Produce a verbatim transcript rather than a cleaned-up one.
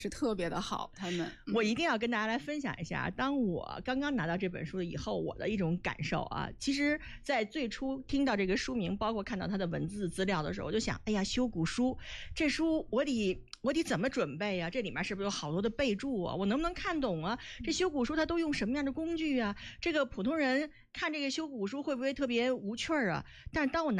是特别的好，他们、 嗯、我一定要跟大家来分享一下，当我刚刚拿到这本书以后，我的一种感受啊。其实在最初听到这个书名，包括看到它的文字资料的时候，我就想，哎呀，修古书这书我得我得怎么准备啊？这里面是不是有好多的备注啊？我能不能看懂啊？这修古书它都用什么样的工具啊？这个普通人看这个修古书会不会特别无趣啊？但是当我拿